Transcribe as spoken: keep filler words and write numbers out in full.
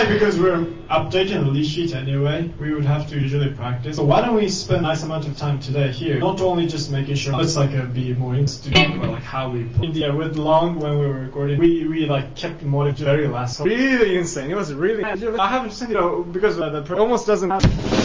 because we're updating the lead sheet anyway, we would have to usually practice. So why don't we spend a nice amount of time today here? Not only just making sure it's like a be more interesting about like how we put in the, with Long when we were recording, we, we like kept motive very last. Really insane. It was really, I haven't seen it because uh, the almost doesn't have